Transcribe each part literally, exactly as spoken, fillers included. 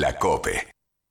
La COPE.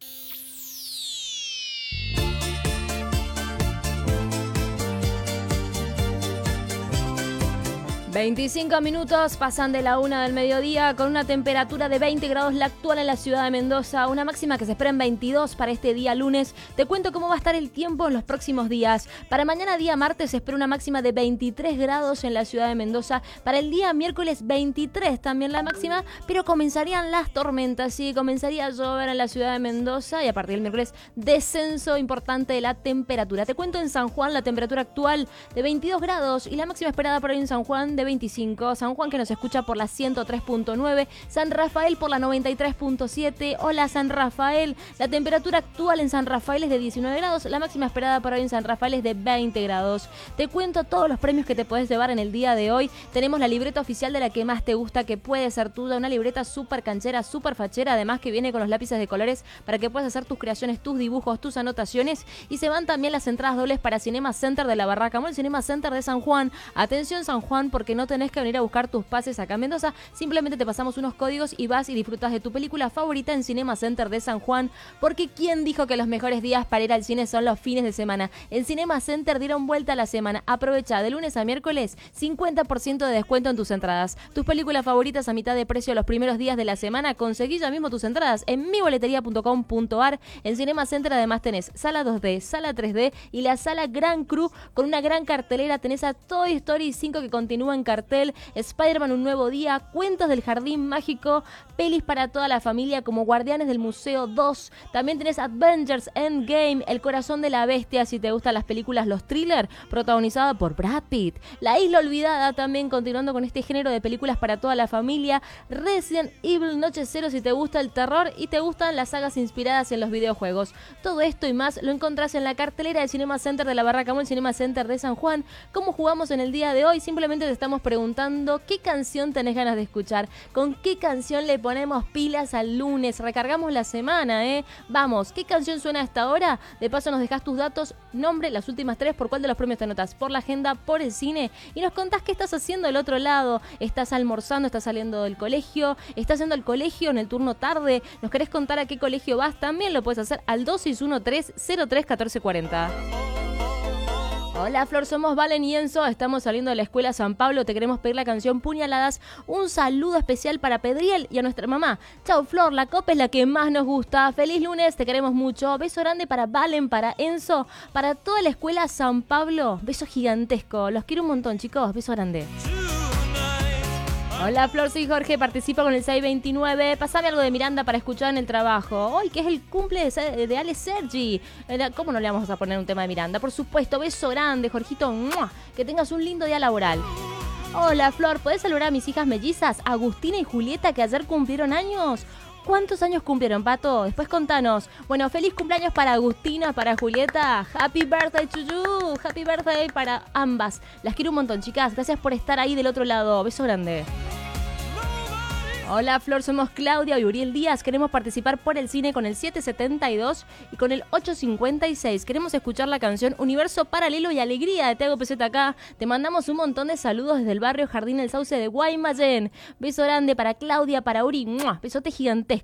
veinticinco minutos pasan de la una del mediodía con una temperatura de veinte grados la actual en la ciudad de Mendoza, una máxima que se espera en veintidós para este día lunes. Te cuento cómo va a estar el tiempo en los próximos días. Para mañana día martes se espera una máxima de veintitrés grados en la ciudad de Mendoza. Para el día miércoles veintitrés también la máxima, pero comenzarían las tormentas, sí, comenzaría a llover en la ciudad de Mendoza y a partir del miércoles descenso importante de la temperatura. Te cuento en San Juan la temperatura actual de veintidós grados y la máxima esperada por hoy en San Juan de veinticinco. San Juan que nos escucha por la ciento tres punto nueve, San Rafael por la noventa y tres punto siete. Hola San Rafael, la temperatura actual en San Rafael es de diecinueve grados, la máxima esperada para hoy en San Rafael es de veinte grados. Te cuento todos los premios que te puedes llevar en el día de hoy. Tenemos la libreta oficial de la que más te gusta, que puede ser tuya, una libreta súper canchera, súper fachera, además que viene con los lápices de colores para que puedas hacer tus creaciones, tus dibujos, tus anotaciones, y se van también las entradas dobles para Cinema Center de la Barraca, el Cinema Center de San Juan. Atención San Juan, porque no tenés que venir a buscar tus pases acá en Mendoza, simplemente te pasamos unos códigos y vas y disfrutas de tu película favorita en Cinema Center de San Juan, porque ¿quién dijo que los mejores días para ir al cine son los fines de semana? En Cinema Center dieron vuelta a la semana. Aprovecha de lunes a miércoles cincuenta por ciento de descuento en tus entradas. Tus películas favoritas a mitad de precio los primeros días de la semana. Conseguí ya mismo tus entradas en mi boletería punto com punto ar. En Cinema Center además tenés sala dos D, sala tres D y la sala Gran Cru con una gran cartelera. Tenés a Toy Story cinco que continúa en cartel, Spider-Man Un Nuevo Día, Cuentos del Jardín Mágico, pelis para toda la familia como Guardianes del Museo dos. También tenés Avengers Endgame, El Corazón de la Bestia, si te gustan las películas, los thrillers, protagonizada por Brad Pitt. La Isla Olvidada, también continuando con este género de películas para toda la familia. Resident Evil Noche Cero, si te gusta el terror y te gustan las sagas inspiradas en los videojuegos. Todo esto y más lo encontrás en la cartelera del Cinema Center de la Barraca, el Cinema Center de San Juan. ¿Cómo jugamos en el día de hoy? Simplemente te estamos preguntando qué canción tenés ganas de escuchar, con qué canción le ponemos pilas al lunes, recargamos la semana, ¿eh? Vamos, ¿qué canción suena a esta hora? De paso nos dejás tus datos, nombre, las últimas tres, por cuál de los premios te anotas, por la agenda, por el cine, y nos contás qué estás haciendo del otro lado. ¿Estás almorzando, estás saliendo del colegio, estás yendo al colegio en el turno tarde? ¿Nos querés contar a qué colegio vas? También lo puedes hacer al dos seis uno tres cero tres uno cuatro cuatro cero. Hola Flor, somos Valen y Enzo, estamos saliendo de la escuela San Pablo, te queremos pedir la canción Puñaladas. Un saludo especial para Pedriel y a nuestra mamá. Chau Flor, la copa es la que más nos gusta. Feliz lunes, te queremos mucho. Beso grande para Valen, para Enzo, para toda la escuela San Pablo. Beso gigantesco, los quiero un montón chicos, beso grande. Hola Flor, soy Jorge, participo con el seis veintinueve. Pasame algo de Miranda para escuchar en el trabajo. Hoy que es el cumple de, de Ale Sergi. ¿Cómo no le vamos a poner un tema de Miranda? Por supuesto, beso grande, Jorgito. ¡Mua! Que tengas un lindo día laboral. Hola Flor, ¿podés saludar a mis hijas mellizas, Agustina y Julieta, que ayer cumplieron años? ¿Cuántos años cumplieron, Pato? Después contanos. Bueno, feliz cumpleaños para Agustina, para Julieta. Happy birthday to you. Happy birthday para ambas. Las quiero un montón, chicas. Gracias por estar ahí del otro lado. Beso grande. Hola Flor, somos Claudia y Uriel Díaz. Queremos participar por el cine con el siete setenta y dos y con el ocho cincuenta y seis. Queremos escuchar la canción Universo Paralelo y Alegría de Tego Peseta acá. Te mandamos un montón de saludos desde el barrio Jardín del Sauce de Guaymallén. Beso grande para Claudia, para Uri. ¡Mua! Besote gigantesco.